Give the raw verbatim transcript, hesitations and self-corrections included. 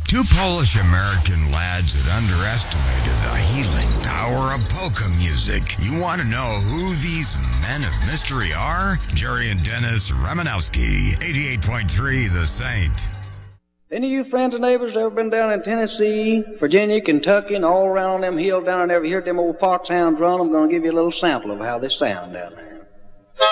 Two Polish-American lads had underestimated the healing power of polka music. You want to know who these men of mystery are? Jerry and Dennis Romanowski, eighty-eight point three The Saint. Any of you friends and neighbors ever been down in Tennessee, Virginia, Kentucky, and all around on them hills down there and ever heard them old foxhounds run? I'm going to give you a little sample of how they sound down there.